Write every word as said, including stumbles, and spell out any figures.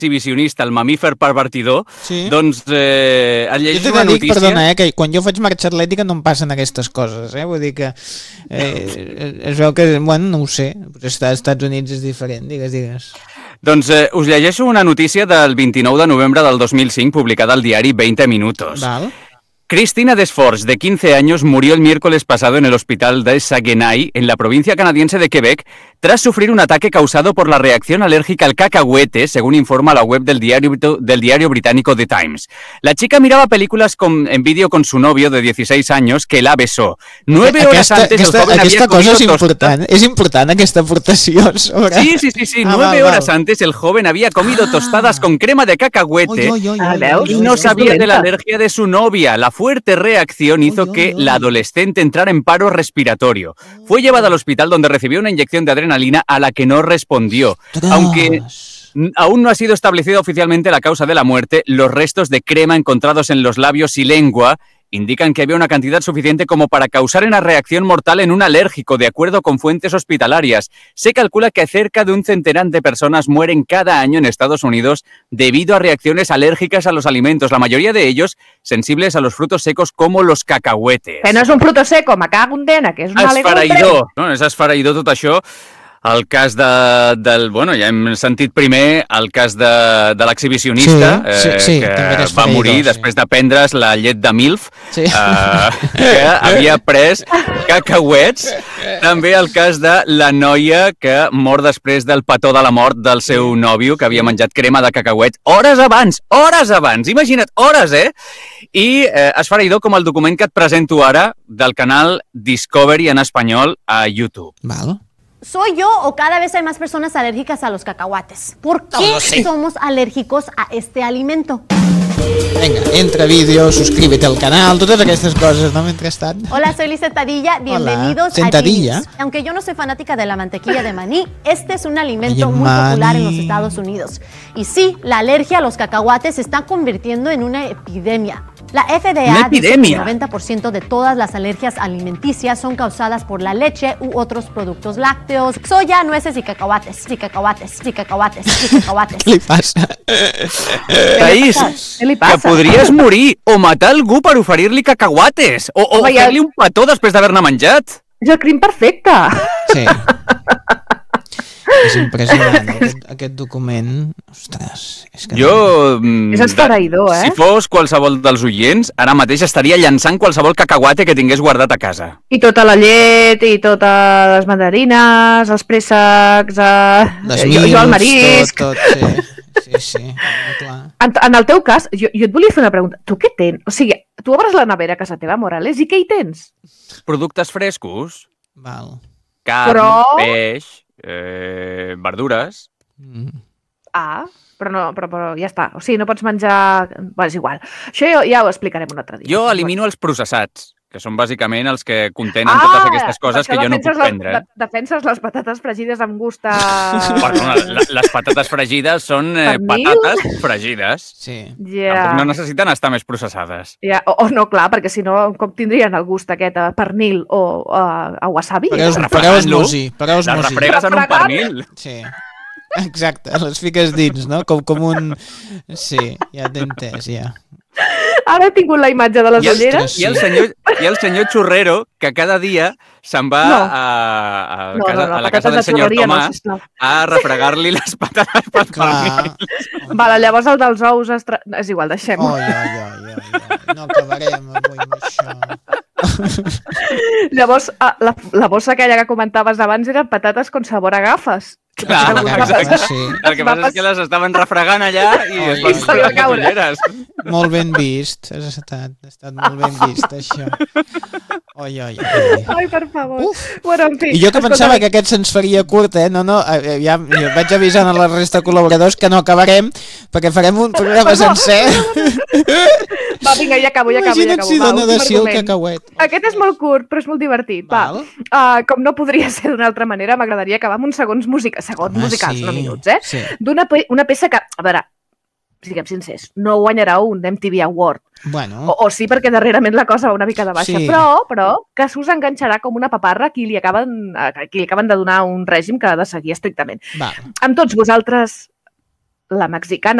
exhibicionista, el mamífer pervertidor, sí. doncs eh, et llegeix una dic, notícia... Perdona, eh, que quan jo faig marxa atlètica no em passen aquestes coses, eh? Vull dir que eh, es veu que, bueno, no ho sé, als Estats Units és diferent, digues, digues. Doncs eh, us llegeixo una notícia del vint-i-nou de novembre del dos mil cinc publicada al diari veinte minutos. Val. Cristina Desforges, de quince años, murió el miércoles pasado en el hospital de Saguenay, en la provincia canadiense de Quebec, tras sufrir un ataque causado por la reacción alérgica al cacahuete, según informa la web del diario, del diario británico The Times. La chica miraba películas con, en vídeo con su novio de dieciséis años, que la besó. Nueve horas aquesta, antes aquesta, el joven aquesta había cosa comido és important, tosta... és important aquesta aportació sobre... Sí, sí, sí, sí. Ah, Nueve val, horas val. antes el joven había comido Ah. tostadas con crema de cacahuete Oi, oi, oi, Ah, oi, veus? oi, y no oi, sabía de la dolenta. alergia de su novia. La fuerte reacción hizo Uy, uy, que uy. la adolescente entrara en paro respiratorio. Fue llevada al hospital donde recibió una inyección de adrenalina a la que no respondió. Ostras. Aunque n- aún no ha sido establecida oficialmente la causa de la muerte, los restos de crema encontrados en los labios y lengua indican que había una cantidad suficiente como para causar una reacción mortal en un alérgico, de acuerdo con fuentes hospitalarias. Se calcula que cerca de un centenar de personas mueren cada año en Estados Unidos debido a reacciones alérgicas a los alimentos, la mayoría de ellos sensibles a los frutos secos como los cacahuetes. Que no és un fruto seco, me cago en dena, que és una legumbre. Esfereïdor, no? És esfereïdor tot això. El cas de, del... Bueno, ja hem sentit primer el cas de, de l'exhibicionista, Sí, sí, sí, eh, també que és va esfereïdor, morir sí. després de prendre's la llet de milf, Sí. eh, que havia pres cacauets. També el cas de la noia que mor després del petó de la mort del seu nòvio, que havia menjat crema de cacauet hores abans, hores abans, imagina't, hores, eh? I eh, esfereïdor com el document que et presento ara del canal Discovery en espanyol a YouTube. Val. ¿Soy yo o cada vez hay más personas alérgicas a los cacahuates? ¿Por qué No lo sé. somos alérgicos a este alimento? Venga, entra vídeo, suscríbete al canal, totes aquestes coses, no? Mentrestant. Hola, soy Liz Sentadilla, bienvenidos Sentadilla. a Genius. Aunque yo no soy fanática de la mantequilla de maní, este es un alimento Oye, muy popular en los maní. Estados Unidos. Y sí, la alergia a los cacahuates se está convirtiendo en una epidemia. La F D Una A dice que epidemia. el noventa por ciento de todas las alergias alimenticias son causadas por la leche u otros productos lácteos, soya, nueces y cacahuates, y cacahuates, y cacahuates, y cacahuates. Què li passa? Taís, Què li que passa? podries morir o matar algú per oferir-li cacahuates o, o Home, ja- fer-li un petó després d'haver-ne menjat. És el crim perfecte. Sí. És impressionant, aquest, aquest document. Ostres, és que... Jo... mm, És esfereïdor, eh? Si fos qualsevol dels oients, ara mateix estaria llançant qualsevol cacahuate que tingués guardat a casa. I tota la llet, i totes les mandarines, els préssecs, eh... Les jo, jo el mils, marisc... tot, tot, sí. Sí, sí, clar. En, en el teu cas, jo, jo et volia fer una pregunta. Tu què tens? O sigui, tu obres la nevera a casa teva, Morales, i què hi tens? Productes frescos, Val. carn, Però- peix, eh, verdures... Mm. Ah, però, no, però, però ja està. O sigui, no pots menjar... Bé, és igual. Això ja, ja ho explicarem un altre dia. Jo elimino els processats, que són bàsicament els que contenen Ah, totes aquestes coses per que això jo no puc defenses les- prendre. de- Defenses les patates fregides amb gust a... Perdona, la- les patates fregides són eh, Pernil? patates fregides. Sí. Ja, Tampoc no necessiten estar més processades. ja. O, o no, clar, perquè si no, com tindrien el gust aquest a pernil o a, a wasabi? Pagueu, Refregant-lo. pagueu esmosi, pagueu Les esmosi. refregues en un Refregant? pernil. Sí. Exacte, les fiques dins, no? Com, com un... Sí, ja t'he entès, ja. Ara he tingut la imatge de les I el, ulleres. i, el senyor, I el senyor Xurrero, que cada dia se'n va No. a, a, No, casa, no, no, a la patates casa del de senyor xurreria no, Tomàs sisplau. a refregar-li les patates pel pernil. Clar. Vale, llavors el dels ous... Estra... És igual, deixem-ho. Oi, oi, oi, oi, oi. No acabarem avui amb això. Llavors, ah, la, la bossa aquella que comentaves abans eren patates con sabor a gafes. Clar, Exacte, exacte. sí. El que passa és que les estaven refregant allà i Oi, es oi, van oi. caure les caure. ulleres. Molt ben vist, has estat, ha estat molt ben vist, això. Oi, oi, oi. Ai, per favor. Uf. Bueno, en fi, I jo que pensava escolta, que aquest se'ns faria curt, eh? No, no, eh, ja jo vaig avisant a la resta de col·laboradors que no acabarem, perquè farem un programa Perdó. sencer. Va, vinga, ja acabo, ja acabo, ja Imagina't acabo. si Va, dona últim de si el argument. cacauet. Aquest és molt curt, però és molt divertit. Va, Val. uh, com no podria ser d'una altra manera, m'agradaria acabar amb uns segons, musica... segons Home, musicals, sí, no minuts, eh? sí. D'una pe una peça que, a veure, siguem sincers, no guanyarà un M T V Award. Bueno, O, o sí, perquè darrerament la cosa va una mica de baixa, Sí. però, però que s'us enganxarà com una paparra a qui li acaben, a qui li acaben de donar un règim que ha de seguir estrictament. va. Amb tots vosaltres, la mexicana